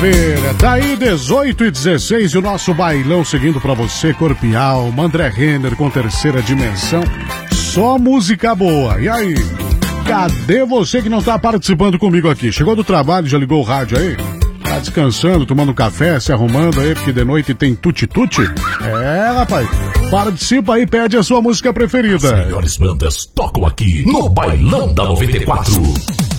Maravilha, tá aí 18 e 16 e o nosso bailão seguindo pra você, Corpo e Alma, André Renner com Terceira Dimensão, só música boa. E aí, cadê você que não tá participando comigo aqui? Chegou do trabalho, já ligou o rádio aí? Tá descansando, tomando um café, se arrumando aí, porque de noite tem tuti-tuti? É, rapaz, participa aí, pede a sua música preferida. As melhores bandas tocam aqui no Bailão da 94.